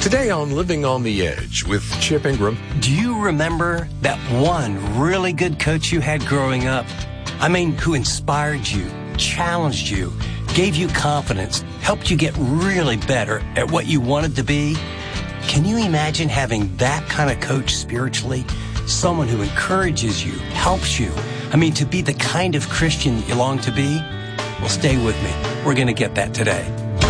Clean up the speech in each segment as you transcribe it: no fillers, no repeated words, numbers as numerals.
Today on Living on the Edge with Chip Ingram. Do you remember that one really good coach you had growing up? I mean, who inspired you, challenged you, gave you confidence, helped you get really better at what you wanted to be? Can you imagine having that kind of coach spiritually? Someone who encourages you, helps you. I mean, to be the kind of Christian that you long to be? Well, stay with me. We're going to get that today.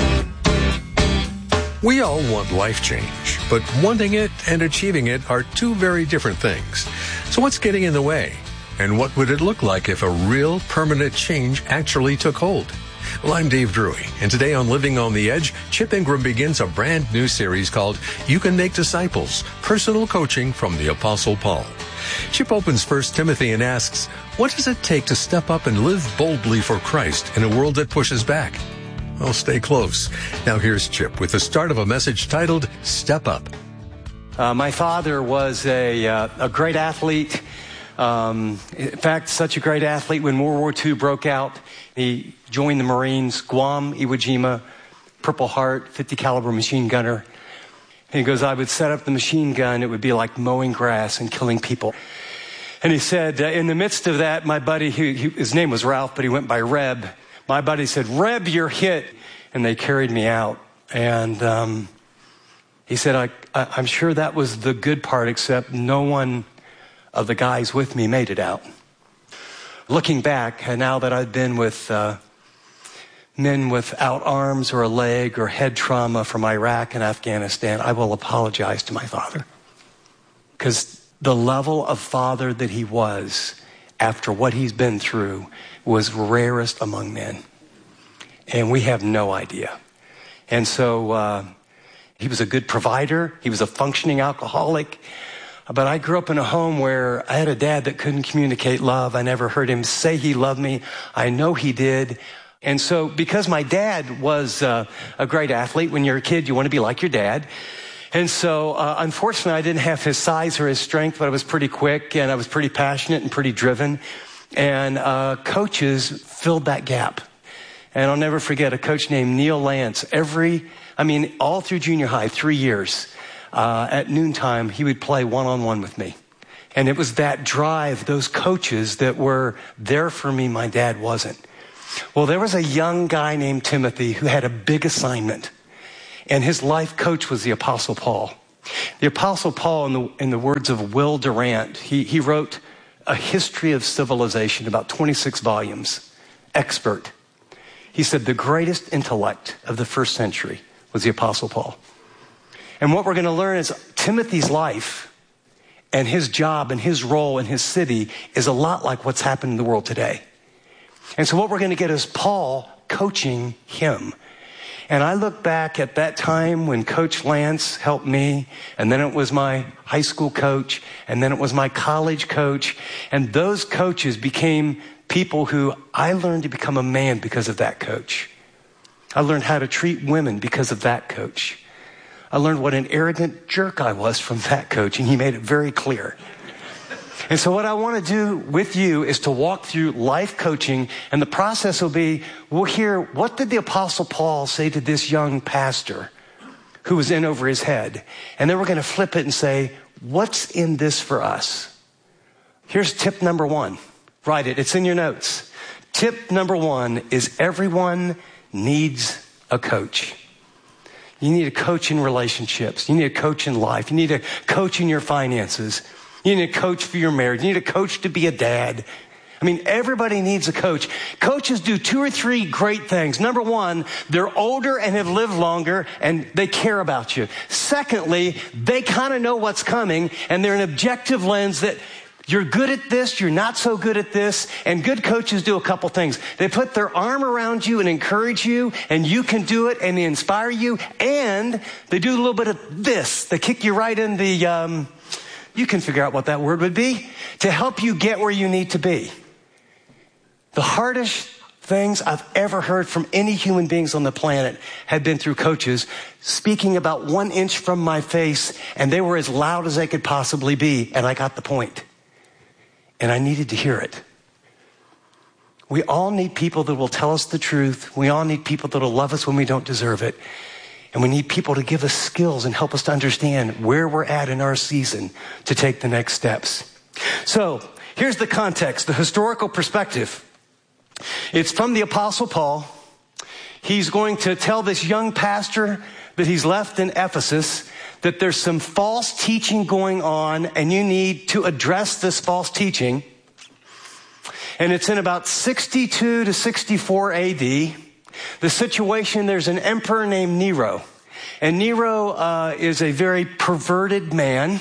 We all want life change, but wanting it and achieving it are two very different things. So what's getting in the way? And what would it look like if a real permanent change actually took hold? Well, I'm Dave Drury, and today on Living on the Edge, Chip Ingram begins a brand new series called You Can Make Disciples, Personal Coaching from the Apostle Paul. Chip opens 1 Timothy and asks, what does it take to step up and live boldly for Christ in a world that pushes back? Well, stay close. Now here's Chip with the start of a message titled, Step Up. My father was a great athlete. In fact, such a great athlete when World War II broke out. He joined the Marines, Guam, Iwo Jima, Purple Heart, 50 caliber machine gunner. And he goes, I would set up the machine gun. It would be like mowing grass and killing people. And he said, in the midst of that, my buddy, his name was Ralph, but he went by Reb. My buddy said, Reb, you're hit. And they carried me out. And he said, I'm sure that was the good part, except no one of the guys with me made it out. Looking back, and now that I've been with men without arms or a leg or head trauma from Iraq and Afghanistan, I will apologize to my father. Because the level of father that he was after what he's been through was rarest among men. And we have no idea. And so he was a good provider. He was a functioning alcoholic. But I grew up in a home where I had a dad that couldn't communicate love. I never heard him say he loved me. I know he did. And so because my dad was a great athlete, when you're a kid, you want to be like your dad. And so unfortunately, I didn't have his size or his strength, but I was pretty quick and I was pretty passionate and pretty driven. And coaches filled that gap. And I'll never forget a coach named Neil Lance. All through junior high, 3 years, at noontime, he would play one-on-one with me. And it was that drive, those coaches that were there for me, my dad wasn't. Well, there was a young guy named Timothy who had a big assignment. And his life coach was the Apostle Paul. The Apostle Paul, in the words of Will Durant, he wrote a history of civilization, about 26 volumes, expert. He said the greatest intellect of the first century was the Apostle Paul. And what we're going to learn is Timothy's life and his job and his role in his city is a lot like what's happened in the world today. And so what we're going to get is Paul coaching him. And I look back at that time when Coach Lance helped me, and then it was my high school coach, and then it was my college coach. And those coaches became people who I learned to become a man because of that coach. I learned how to treat women because of that coach. I learned what an arrogant jerk I was from that coach, and he made it very clear. And so what I want to do with you is to walk through life coaching, and the process will be, we'll hear, what did the Apostle Paul say to this young pastor who was in over his head? And then we're going to flip it and say, what's in this for us? Here's tip number 1. Write it. It's in your notes. Tip number 1 is everyone needs a coach. You need a coach in relationships. You need a coach in life. You need a coach in your finances. You need a coach for your marriage. You need a coach to be a dad. Everybody needs a coach. Coaches do 2 or 3 great things. Number 1, they're older and have lived longer and they care about you. Secondly, they kind of know what's coming and they're an objective lens that you're good at this, you're not so good at this. And good coaches do a couple things. They put their arm around you and encourage you, and you can do it, and they inspire you. And they do a little bit of this. They kick you right in the, you can figure out what that word would be, to help you get where you need to be. The hardest things I've ever heard from any human beings on the planet have been through coaches speaking about 1 inch from my face, and they were as loud as they could possibly be, and I got the point. And I needed to hear it. We all need people that will tell us the truth. We all need people that will love us when we don't deserve it. And we need people to give us skills and help us to understand where we're at in our season to take the next steps. So here's the context, the historical perspective. It's from the Apostle Paul. He's going to tell this young pastor that he's left in Ephesus that there's some false teaching going on and you need to address this false teaching. And it's in about 62 to 64 AD. The situation, there's an emperor named Nero. And Nero is a very perverted man.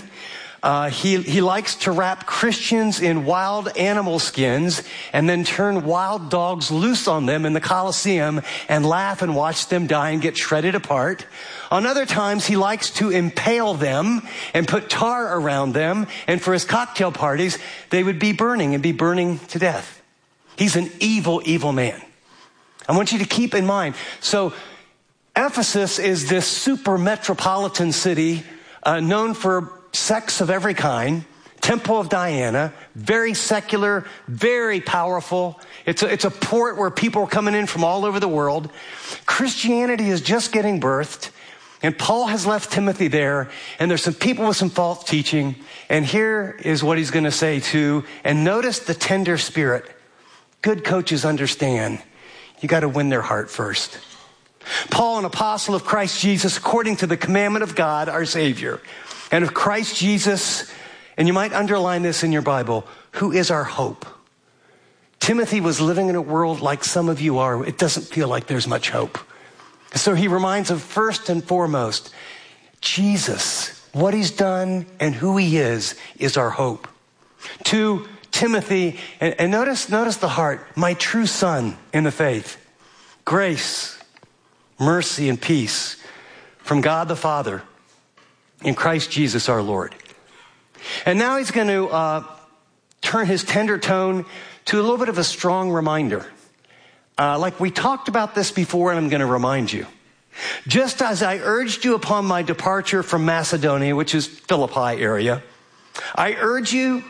He likes to wrap Christians in wild animal skins and then turn wild dogs loose on them in the Colosseum and laugh and watch them die and get shredded apart. On other times, he likes to impale them and put tar around them. And for his cocktail parties, they would be burning to death. He's an evil, evil man. I want you to keep in mind. So Ephesus is this super metropolitan city known for sex of every kind, Temple of Diana, very secular, very powerful. It's a port where people are coming in from all over the world. Christianity is just getting birthed, and Paul has left Timothy there, and there's some people with some false teaching, and here is what he's going to say too, and notice the tender spirit. Good coaches understand you got to win their heart first. Paul, an apostle of Christ Jesus, according to the commandment of God, our Savior, and of Christ Jesus, and you might underline this in your Bible, who is our hope. Timothy was living in a world like some of you are. It doesn't feel like there's much hope. So he reminds of first and foremost, Jesus, what he's done and who he is our hope. To Timothy, and notice the heart, my true son in the faith, grace, mercy, and peace from God the Father in Christ Jesus our Lord. And now he's going to turn his tender tone to a little bit of a strong reminder. Like we talked about this before, and I'm going to remind you. Just as I urged you upon my departure from Macedonia, which is Philippi area, I urge you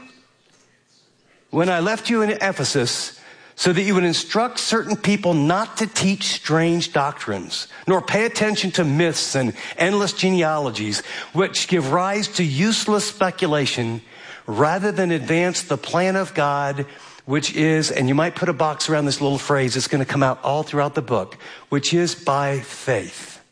when I left you in Ephesus, so that you would instruct certain people not to teach strange doctrines, nor pay attention to myths and endless genealogies, which give rise to useless speculation, rather than advance the plan of God, which is, and you might put a box around this little phrase, it's going to come out all throughout the book, which is by faith.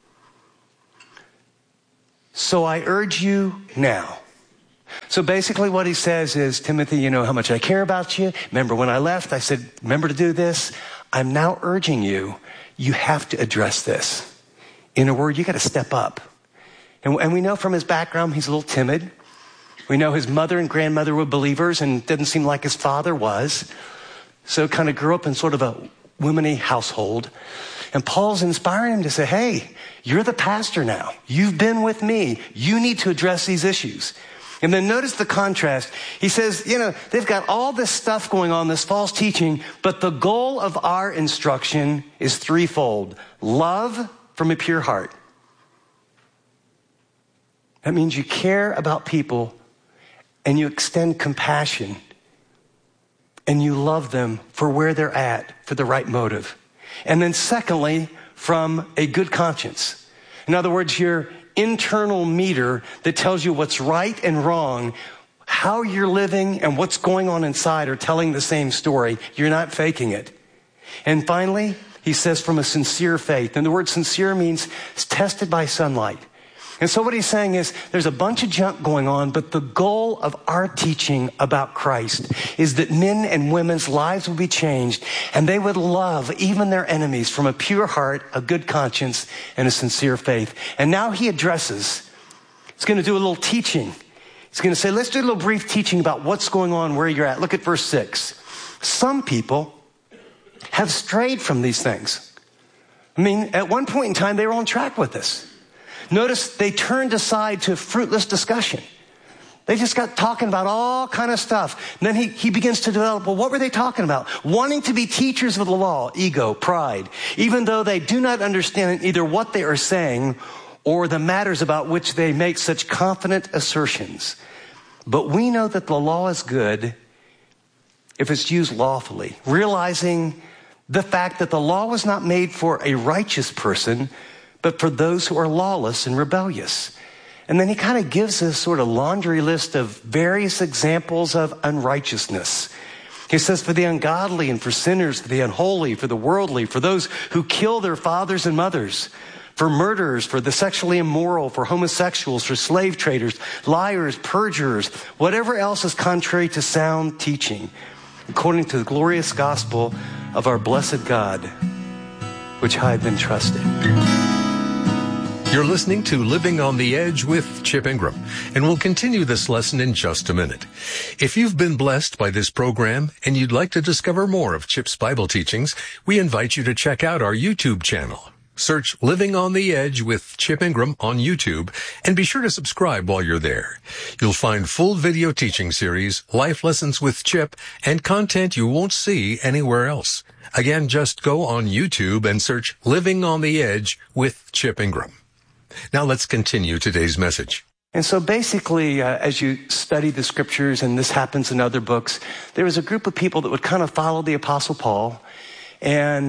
So I urge you now. So basically what he says is, Timothy, you know how much I care about you. Remember when I left, I said, remember to do this. I'm now urging you, you have to address this. In a word, you got to step up. And we know from his background, he's a little timid. We know his mother and grandmother were believers and it didn't seem like his father was. So kind of grew up in sort of a women-y household. And Paul's inspiring him to say, hey, you're the pastor now. You've been with me. You need to address these issues. And then notice the contrast. He says, they've got all this stuff going on, this false teaching, but the goal of our instruction is threefold. Love from a pure heart. That means you care about people and you extend compassion and you love them for where they're at, for the right motive. And then secondly, from a good conscience. In other words, your internal meter that tells you what's right and wrong, how you're living and what's going on inside are telling the same story. You're not faking it. And finally, he says from a sincere faith. And the word sincere means it's tested by sunlight. And so what he's saying is there's a bunch of junk going on, but the goal of our teaching about Christ is that men and women's lives will be changed and they would love even their enemies from a pure heart, a good conscience, and a sincere faith. And now he addresses, he's going to do a little teaching. He's going to say, let's do a little brief teaching about what's going on, where you're at. Look at verse 6. Some people have strayed from these things. I mean, at one point in time, they were on track with this. Notice they turned aside to fruitless discussion. They just got talking about all kind of stuff. And then he begins to develop, well, what were they talking about? Wanting to be teachers of the law, ego, pride, even though they do not understand either what they are saying or the matters about which they make such confident assertions. But we know that the law is good if it's used lawfully, realizing the fact that the law was not made for a righteous person, but for those who are lawless and rebellious. And then he kind of gives this sort of laundry list of various examples of unrighteousness. He says, for the ungodly and for sinners, for the unholy, for the worldly, for those who kill their fathers and mothers, for murderers, for the sexually immoral, for homosexuals, for slave traders, liars, perjurers, whatever else is contrary to sound teaching, according to the glorious gospel of our blessed God, which I have been trusted. You're listening to Living on the Edge with Chip Ingram, and we'll continue this lesson in just a minute. If you've been blessed by this program and you'd like to discover more of Chip's Bible teachings, we invite you to check out our YouTube channel. Search Living on the Edge with Chip Ingram on YouTube, and be sure to subscribe while you're there. You'll find full video teaching series, life lessons with Chip, and content you won't see anywhere else. Again, just go on YouTube and search Living on the Edge with Chip Ingram. Now let's continue today's message. And so basically, as you study the scriptures, and this happens in other books, there was a group of people that would kind of follow the Apostle Paul. And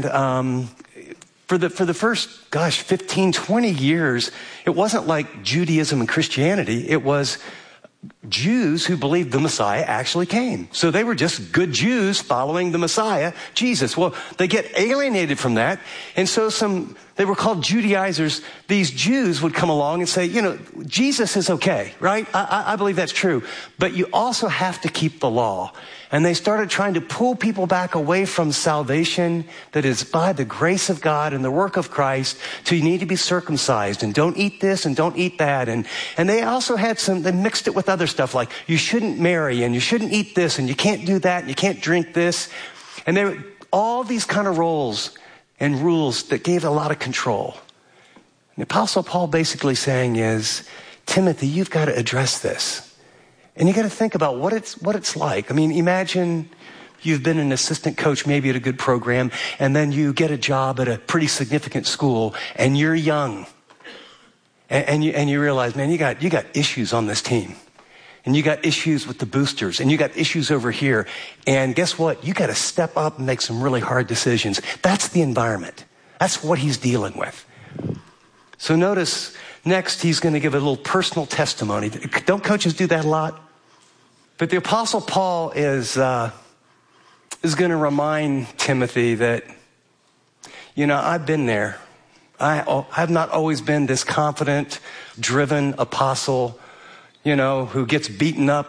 for the first, 15, 20 years, it wasn't like Judaism and Christianity. It was Jews who believed the Messiah actually came. So they were just good Jews following the Messiah, Jesus. Well, they get alienated from that. And so they were called Judaizers. These Jews would come along and say, Jesus is okay, right? I believe that's true. But you also have to keep the law. And they started trying to pull people back away from salvation that is by the grace of God and the work of Christ to you need to be circumcised and don't eat this and don't eat that. And they also had they mixed it with other stuff like you shouldn't marry and you shouldn't eat this and you can't do that and you can't drink this. And there were all these kind of roles and rules that gave a lot of control. And the Apostle Paul basically saying is, Timothy, you've got to address this. And you got to think about what it's like. I mean, imagine you've been an assistant coach maybe at a good program, and then you get a job at a pretty significant school, and you're young. And you realize, man, you got issues on this team. And you got issues with the boosters, and you got issues over here. And guess what? You got to step up and make some really hard decisions. That's the environment. That's what he's dealing with. So notice, next he's going to give a little personal testimony. Don't coaches do that a lot? But the Apostle Paul is going to remind Timothy that, I've been there. I have not always been this confident, driven apostle, who gets beaten up